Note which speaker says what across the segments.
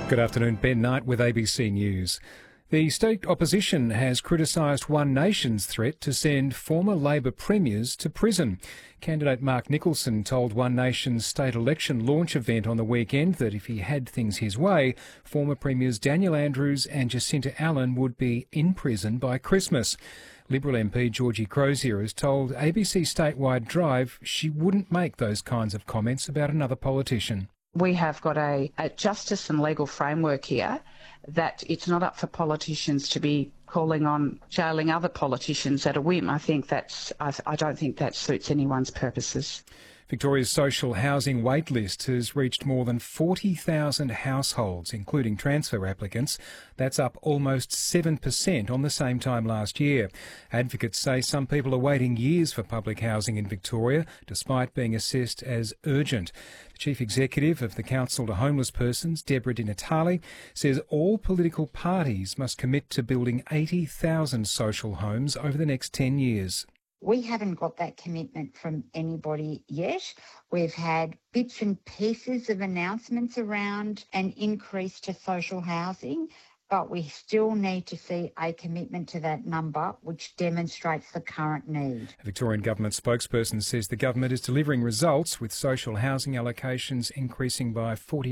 Speaker 1: Good afternoon, Ben Knight with ABC News. The state opposition has criticised One Nation's threat to send former Labor premiers to prison. Candidate Mark Nicholson told One Nation's state election launch event on the weekend that if he had things his way, former premiers Daniel Andrews and Jacinta Allan would be in prison by Christmas. Liberal MP Georgie Crozier has told ABC Statewide Drive she wouldn't make those kinds of comments about another politician.
Speaker 2: We have got a justice and legal framework here that it's not up for politicians to be calling on jailing other politicians at a whim. I don't think that suits anyone's purposes.
Speaker 1: Victoria's social housing wait list has reached more than 40,000 households, including transfer applicants. That's up almost 7% on the same time last year. Advocates say some people are waiting years for public housing in Victoria, despite being assessed as urgent. The Chief Executive of the Council to Homeless Persons, Deborah Di Natale, says all political parties must commit to building 80,000 social homes over the next 10 years.
Speaker 3: We haven't got that commitment from anybody yet. We've had bits and pieces of announcements around an increase to social housing, but we still need to see a commitment to that number, which demonstrates the current need.
Speaker 1: A Victorian Government spokesperson says the government is delivering results, with social housing allocations increasing by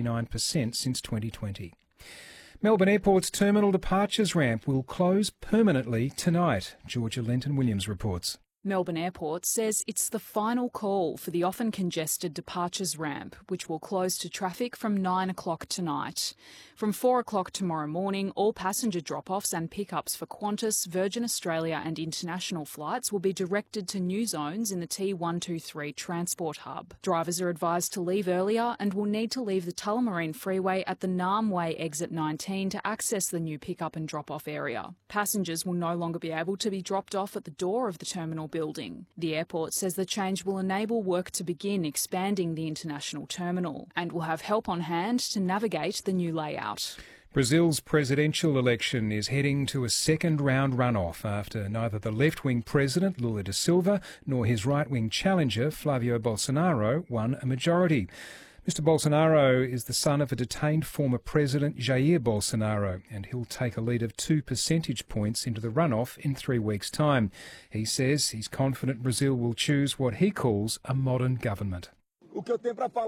Speaker 1: 49% since 2020. Melbourne Airport's terminal departures ramp will close permanently tonight. Georgia Lenton-Williams reports.
Speaker 4: Melbourne Airport says it's the final call for the often congested departures ramp, which will close to traffic from 9 o'clock tonight. From 4 o'clock tomorrow morning, all passenger drop-offs and pickups for Qantas, Virgin Australia and international flights will be directed to new zones in the T123 transport hub. Drivers are advised to leave earlier and will need to leave the Tullamarine Freeway at the Narm Way exit 19 to access the new pickup and drop-off area. Passengers will no longer be able to be dropped off at the door of the terminal building. The airport says the change will enable work to begin expanding the international terminal and will have help on hand to navigate the new layout.
Speaker 1: Brazil's presidential election is heading to a second-round runoff after neither the left-wing president, Lula da Silva, nor his right-wing challenger, Flavio Bolsonaro, won a majority. Mr Bolsonaro is the son of a detained former president, Jair Bolsonaro, and he'll take a lead of 2 percentage points into the runoff in 3 weeks' time. He says he's confident Brazil will choose what he calls a modern government.
Speaker 5: What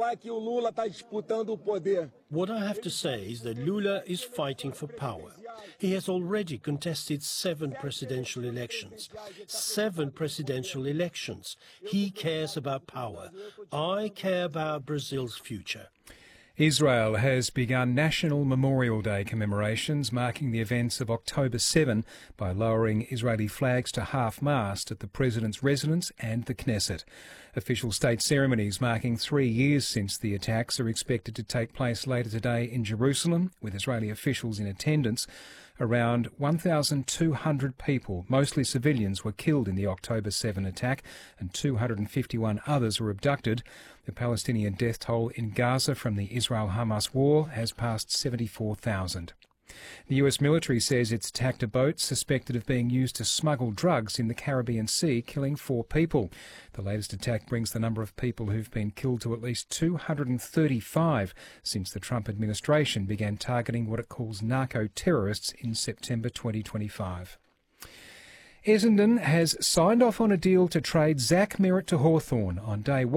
Speaker 5: I have to say is that Lula is fighting for power. He has already contested 7 presidential elections. 7 presidential elections. He cares about power. I care about Brazil's future.
Speaker 1: Israel has begun National Memorial Day commemorations marking the events of October 7 by lowering Israeli flags to half-mast at the President's residence and the Knesset. Official state ceremonies marking 3 years since the attacks are expected to take place later today in Jerusalem, with Israeli officials in attendance. Around 1,200 people, mostly civilians, were killed in the October 7 attack and 251 others were abducted. The Palestinian death toll in Gaza from the Israel-Hamas war has passed 74,000. The US military says it's attacked a boat suspected of being used to smuggle drugs in the Caribbean Sea, killing 4 people. The latest attack brings the number of people who've been killed to at least 235 since the Trump administration began targeting what it calls narco-terrorists in September 2025. Essendon has signed off on a deal to trade Zach Merrett to Hawthorn on day 1.